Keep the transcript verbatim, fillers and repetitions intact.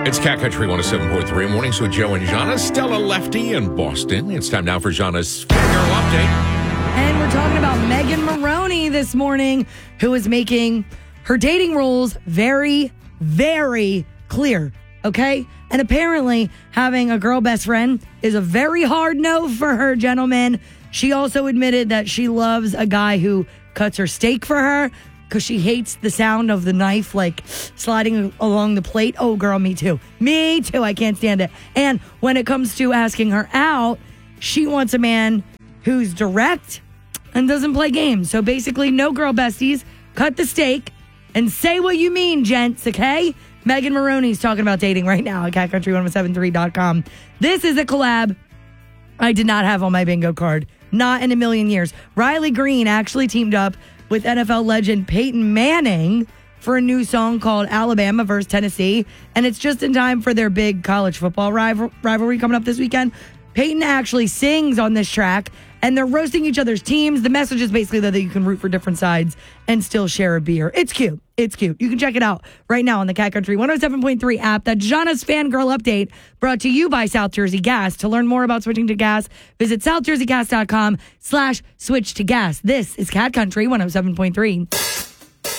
It's Cat Country one oh seven point three. Mornings with Joe and Jana. Stella Lefty in Boston. It's time now for Jana's Fangirl Update. And we're talking about Megan Maroney this morning, who is making her dating rules very, very clear, okay? And apparently, having a girl best friend is a very hard no for her, gentlemen. She also admitted that she loves a guy who cuts her steak for her because she hates the sound of the knife, like, sliding along the plate. Oh, girl, me too. Me too. I can't stand it. And when it comes to asking her out, she wants a man who's direct and doesn't play games. So basically, no girl besties. Cut the steak and say what you mean, gents, okay? Megan Maroney's talking about dating right now at cat country one oh seven three dot com. This is a collab I did not have on my bingo card. Not in a million years. Riley Green actually teamed up with N F L legend Peyton Manning for a new song called Alabama versus Tennessee. And it's just in time for their big college football rival- rivalry coming up this weekend. Peyton actually sings on this track, and they're roasting each other's teams. The message is basically that you can root for different sides and still share a beer. It's cute. It's cute. You can check it out right now on the Cat Country one oh seven point three app. That's Jana's Fangirl Update, brought to you by South Jersey Gas. To learn more about switching to gas, visit south jersey gas dot com slash switch to gas. This is Cat Country one oh seven point three.